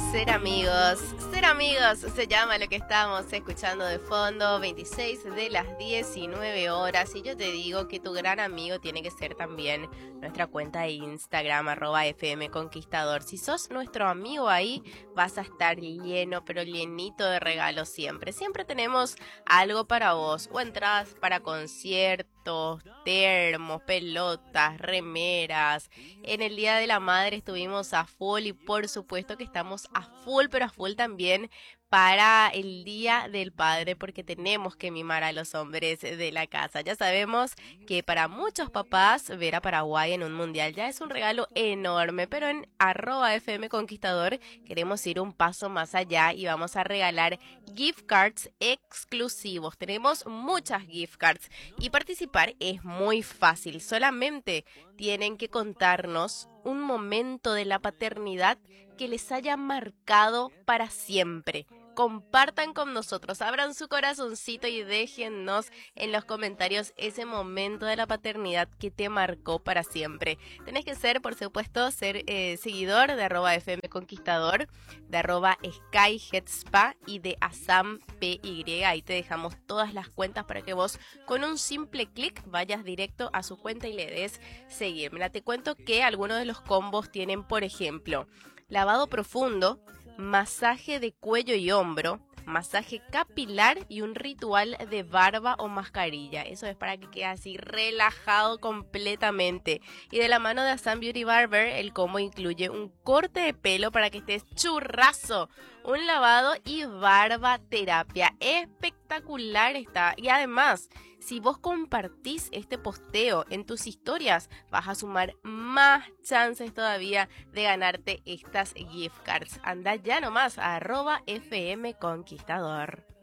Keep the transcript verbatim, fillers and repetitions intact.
Ser amigos, ser amigos se llama lo que estamos escuchando de fondo, veintiséis de las diecinueve horas, y yo te digo que tu gran amigo tiene que ser también nuestra cuenta de Instagram, arroba F M Conquistador. Si sos nuestro amigo ahí, vas a estar lleno, pero llenito de regalos siempre. Siempre tenemos algo para vos, o entradas para conciertos, termos, pelotas, remeras. En el Día de la Madre estuvimos a full y por supuesto que estamos a full, pero a full también para el Día del Padre, porque tenemos que mimar a los hombres de la casa. Ya sabemos que para muchos papás ver a Paraguay en un mundial ya es un regalo enorme, pero en arroba F M Conquistador queremos ir un paso más allá y vamos a regalar gift cards exclusivos. Tenemos muchas gift cards y participar es muy fácil. Solamente tienen que contarnos un momento de la paternidad que les haya marcado para siempre. Compartan con nosotros, abran su corazoncito y déjennos en los comentarios ese momento de la paternidad que te marcó para siempre. Tenés que ser, por supuesto, ser eh, seguidor de arroba F M Conquistador, de arroba SkyHeadSpa y de Asam P Y. Ahí te dejamos todas las cuentas para que vos con un simple clic vayas directo a su cuenta y le des seguir. Mira, te cuento que algunos de los combos tienen, por ejemplo, lavado profundo, masaje de cuello y hombro, masaje capilar y un ritual de barba o mascarilla. Eso es para que quede así relajado completamente. Y de la mano de Assam Beauty Barber, el combo incluye un corte de pelo para que estés churrazo, un lavado y barba terapia. Espectacular está. Y además, si vos compartís este posteo en tus historias, vas a sumar más chances todavía de ganarte estas gift cards. Anda ya nomás a arroba F M Conquistador.